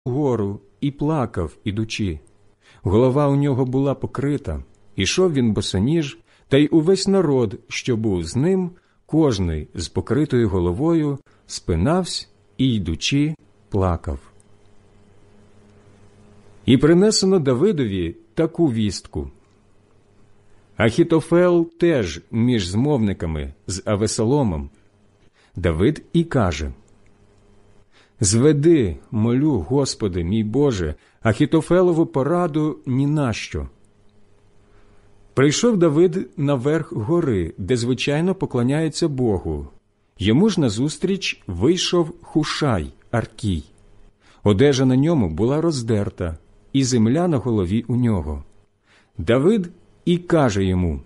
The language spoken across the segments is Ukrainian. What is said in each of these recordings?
гору і плакав, ідучи. Голова у нього була покрита, ішов він босоніж, та й увесь народ, що був з ним, кожний з покритою головою, спинавсь і, йдучи, плакав. І принесено Давидові таку вістку. Ахітофел теж між змовниками з Авесоломом. Давид і каже: «Зведи, молю, Господи, мій Боже, Ахітофелову пораду ні на що». Прийшов Давид на верх гори, де звичайно поклоняються Богу. Йому ж назустріч вийшов Хушай, Аркій. Одежа на ньому була роздерта, і земля на голові у нього. Давид і каже йому: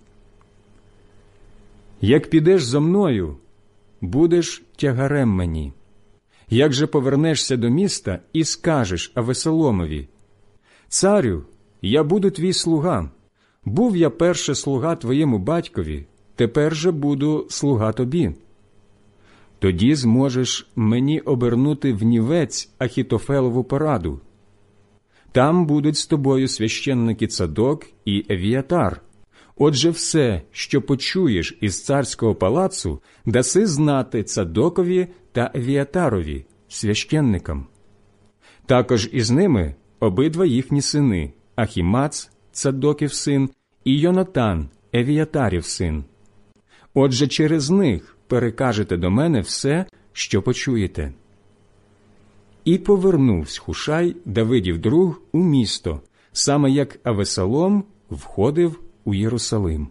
«Як підеш зо мною, будеш тягарем мені. Як же повернешся до міста і скажеш Авесоломові: царю, я буду твій слуга, був я перше слуга твоєму батькові, тепер же буду слуга тобі. Тоді зможеш мені обернути внівець Ахітофелову пораду. Там будуть з тобою священники Цадок і Евіатар. Отже, все, що почуєш із царського палацу, даси знати Цадокові та Евіатарові, священникам. Також із ними обидва їхні сини – Ахімац, Цадоків син, і Йонатан, Евіатарів син. Отже, через них перекажете до мене все, що почуєте». І повернувся Хушай, Давидів друг, у місто, саме як Авесолом входив у Єрусалим.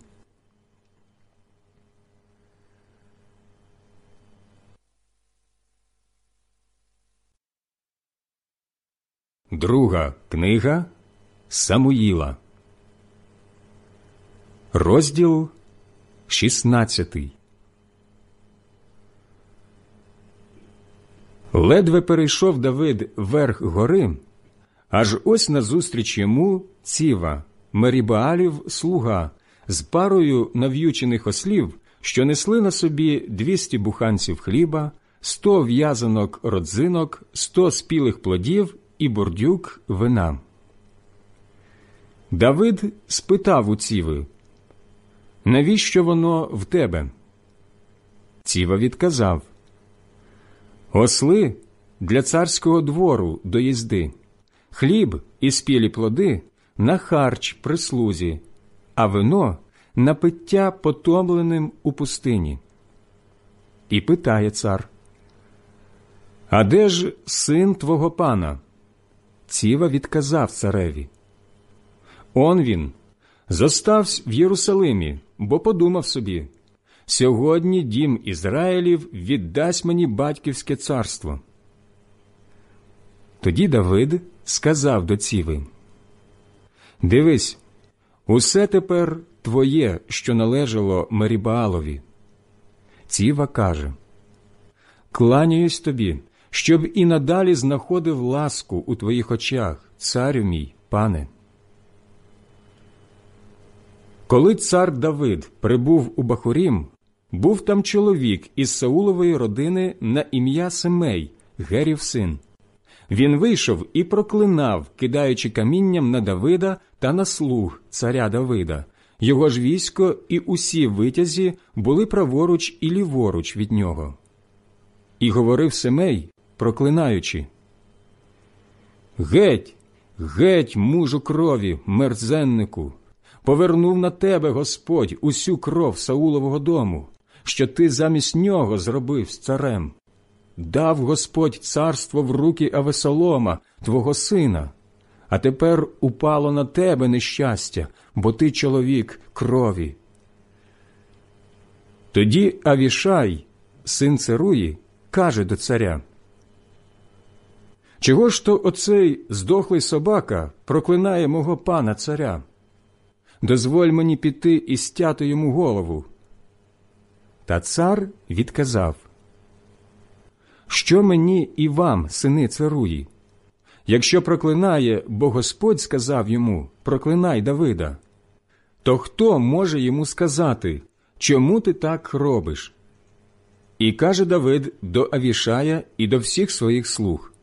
Друга книга Самуїла. Розділ 16. Ледве перейшов Давид верх гори, аж ось назустріч йому Ціва, Мерібаалів слуга, з парою нав'ючених ослів, що несли на собі 200 буханців хліба, 100 в'язанок родзинок, 100 спілих плодів і бурдюк вина. Давид спитав у Ціви: «Навіщо воно в тебе?» Ціва відказав: «Осли для царського двору до їзди, хліб і спілі плоди на харч прислузі, а вино на пиття потомленим у пустині». І питає цар: «А де ж син твого пана?» Ціва відказав цареві: «Он він, зоставсь в Єрусалимі, бо подумав собі: сьогодні дім Ізраїлів віддасть мені батьківське царство». Тоді Давид сказав до Ціви: «Дивись, усе тепер твоє, що належало Мерібаалові». Ціва каже: «Кланяюсь тобі, щоб і надалі знаходив ласку у твоїх очах, царю мій, пане». Коли цар Давид прибув у Бахурім, був там чоловік із Саулової родини на ім'я Семей, Герів син. Він вийшов і проклинав, кидаючи камінням на Давида та на слуг царя Давида. Його ж військо і усі витязі були праворуч і ліворуч від нього. І говорив Семей, проклинаючи: «Геть, геть, мужу крові, мерзеннику! Повернув на тебе Господь усю кров Саулового дому, що ти замість нього зробив з царем. Дав Господь царство в руки Авесолома, твого сина, а тепер упало на тебе нещастя, бо ти чоловік крові». Тоді Авішай, син Церуї, каже до царя: «Чого ж то оцей здохлий собака проклинає мого пана царя? Дозволь мені піти і стяти йому голову». Та цар відказав: «Що мені і вам, сини Церуї? Якщо проклинає, бо Господь сказав йому: проклинай Давида, то хто може йому сказати: чому ти так робиш?» І каже Давид до Авішая і до всіх своїх слуг: